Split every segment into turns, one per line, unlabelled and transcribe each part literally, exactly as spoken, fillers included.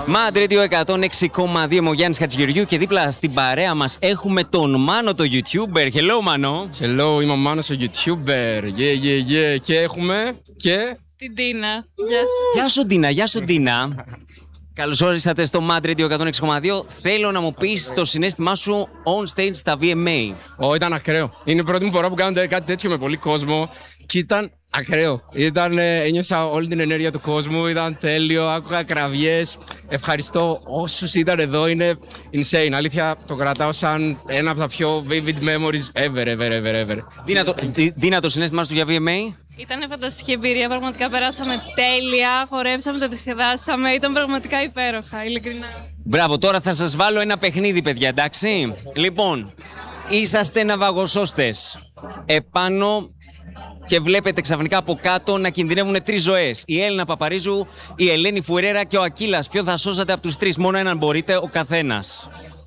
Mad Radio εκατόν έξι κόμμα δύο, είμαι ο Γιάννης Χατζηγεωργίου και δίπλα στην παρέα μας έχουμε τον Μάνο, το YouTuber. Hello, Μάνο.
Hello, είμαι ο Μάνος, ο YouTuber. Yeah, yeah, yeah. Και έχουμε και...
την Τίνα. Γεια σας.
Γεια σου, Τίνα, γεια σου, Τίνα. Καλώς όρισατε στο Mad Radio εκατόν έξι κόμμα δύο. Θέλω να μου πεις το συναίσθημά σου on stage στα βι εμ έι.
Ω, ήταν ακραίο. Είναι η πρώτη μου φορά που κάνω κάτι τέτοιο με πολύ κόσμο και ήταν ακραίο. Ήταν, ένιωσα όλη την ενέργεια του κόσμου, ήταν τέλειο, άκουγα κραυγές. Ευχαριστώ όσους ήταν εδώ, είναι insane. Αλήθεια, το κρατάω σαν ένα από τα πιο vivid memories ever, ever, ever, ever.
Τίνα, το, Τίνα, το συναίσθημά σου για βι εμ έι.
Ήταν φανταστική εμπειρία, πραγματικά περάσαμε τέλεια, χορέψαμε, το διασκεδάσαμε, ήταν πραγματικά υπέροχα, ειλικρινά.
Μπράβο, τώρα θα σας βάλω ένα παιχνίδι, παιδιά, εντάξει. Λοιπόν, είσαστε ναυαγοσώστες επάνω και βλέπετε ξαφνικά από κάτω να κινδυνεύουν τρεις ζωές. Η Έλληνα Παπαρίζου, η Ελένη Φουερέρα και ο Ακύλας. Ποιο θα σώσατε από τους τρεις? Μόνο έναν μπορείτε, ο καθένας.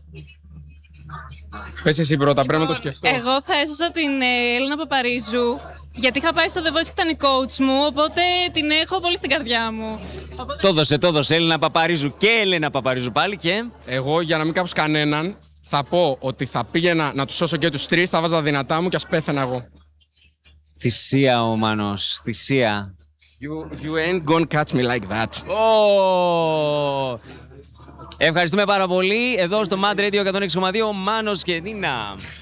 Πες εσύ πρώτα, πρέπει να το σκεφτώ.
Εγώ θα έσωσα την ε, Έλληνα Παπαρίζου, γιατί είχα πάει στο The Voice και ήταν η coach μου, οπότε την έχω πολύ στην καρδιά μου. Οπότε...
Το δώσε, το δώσε. Έλληνα Παπαρίζου και Έλενα Παπαρίζου πάλι και...
Εγώ, για να μην κάψω κανέναν, θα πω ότι θα πήγαινα να τους σώσω και τους τρεις, θα βάζα δυνατά μου και ας πέθαινα εγώ.
Θυσία ο Μάνος, θυσία.
You, you ain't gonna catch me like that.
Oh! Ευχαριστούμε πάρα πολύ. Εδώ στο Mad Radio εκατόν έξι κόμμα δύο, Μάνος και Τίνα.